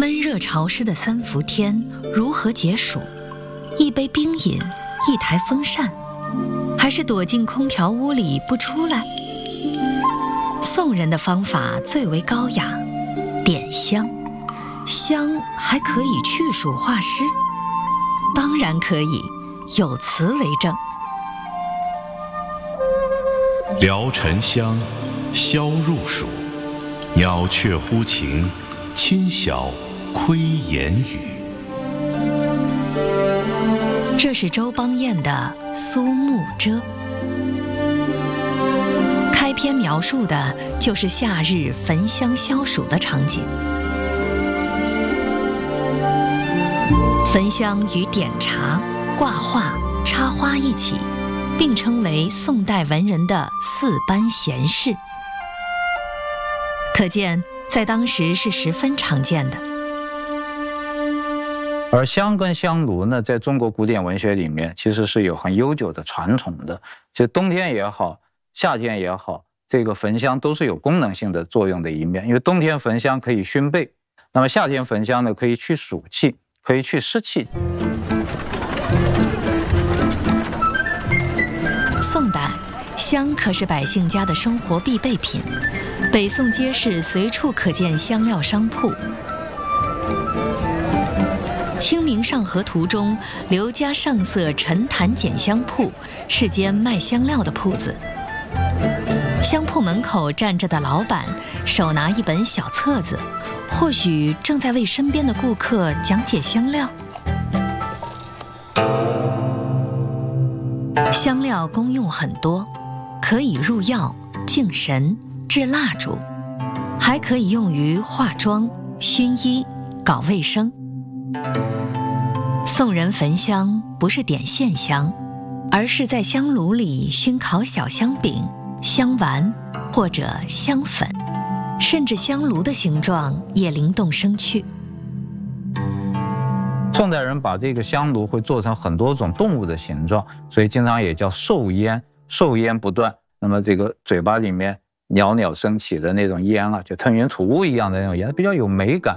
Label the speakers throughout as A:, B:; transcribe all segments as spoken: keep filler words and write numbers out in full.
A: 闷热潮湿的三伏天如何解暑？一杯冰饮，一台风扇，还是躲进空调屋里不出来？宋人的方法最为高雅，点香，香还可以去暑化湿，当然可以，有词为证。
B: 聊沉香，消入暑，鸟雀呼晴，亲晓窥言语。
A: 这是周邦彦的《苏幕遮》，开篇描述的就是夏日焚香消暑的场景。焚香与点茶、挂画、插花一起，并称为宋代文人的四般闲事，可见在当时是十分常见的。
C: 而香跟香炉呢，在中国古典文学里面其实是有很悠久的传统的。其实冬天也好，夏天也好，这个焚香都是有功能性的作用的一面。因为冬天焚香可以熏背，那么夏天焚香呢，可以去暑气，可以去湿气。
A: 宋代，香可是百姓家的生活必备品，北宋街市随处可见香料商铺。《清明上河图》中，刘家上色陈坛捡香铺是间卖香料的铺子。香铺门口站着的老板手拿一本小册子，或许正在为身边的顾客讲解香料。香料功用很多，可以入药、净神、制蜡烛，还可以用于化妆、熏衣、搞卫生。宋人焚香不是点线香，而是在香炉里熏烤小香饼、香丸或者香粉，甚至香炉的形状也灵动生趣。
C: 宋代人把这个香炉会做成很多种动物的形状，所以经常也叫寿烟，寿烟不断。那么这个嘴巴里面袅袅升起的那种烟啊，就吞云吐雾一样的那种烟，比较有美感。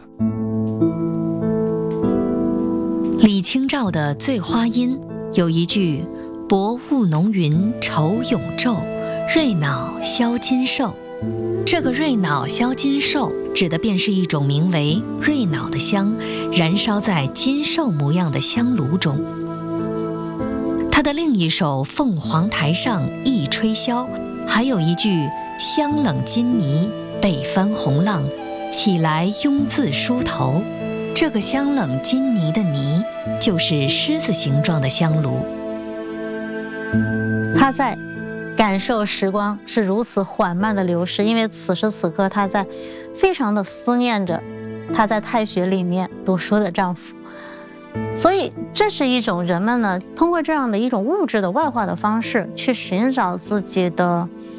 A: 李清照的《醉花阴》有一句“薄雾浓云愁永昼，瑞脑消金兽”，这个瑞脑消金兽指的便是一种名为瑞脑的香，燃烧在金兽模样的香炉中。他的另一首《凤凰台上一吹箫》还有一句“香冷金泥，北翻红浪，起来慵自梳头”。这个香冷金泥的泥，就是狮子形状的香炉。
D: 他在感受时光是如此缓慢的流逝，因为此时此刻他在非常的思念着他在太学里面读书的丈夫，所以这是一种人们呢通过这样的一种物质的外化的方式去寻找自己的